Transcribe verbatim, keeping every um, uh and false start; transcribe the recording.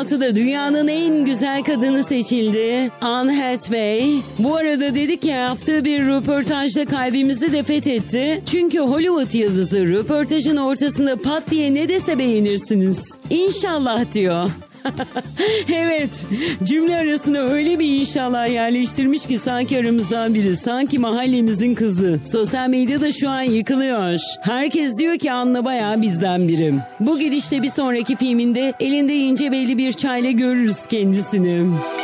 altıda dünyanın en güzel kadını seçildi. Anne Hathaway. Bu arada dedik ya, yaptığı bir röportajda kalbimizi de fethetti. Çünkü Hollywood yıldızı röportajın ortasında pat diye ne dese beğenirsiniz. İnşallah diyor. Evet, cümle arasına öyle bir inşallah yerleştirmiş ki sanki aramızdan biri, sanki mahallemizin kızı. Sosyal medyada şu an yıkılıyor. Herkes diyor ki Anna bayağı bizden biri. Bu gidişle bir sonraki filminde elinde ince belli bir çayla görürüz kendisini.